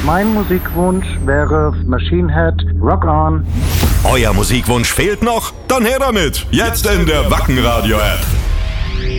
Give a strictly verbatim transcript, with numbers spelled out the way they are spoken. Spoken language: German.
Mein Musikwunsch wäre Machine Head, Rock On. Euer Musikwunsch fehlt noch? Dann her damit! Jetzt in der Wacken Radio App.